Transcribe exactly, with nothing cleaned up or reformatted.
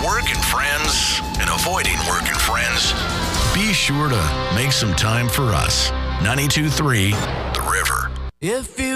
work and friends and avoiding work and friends, be sure to make some time for us. ninety-two point three The River. If you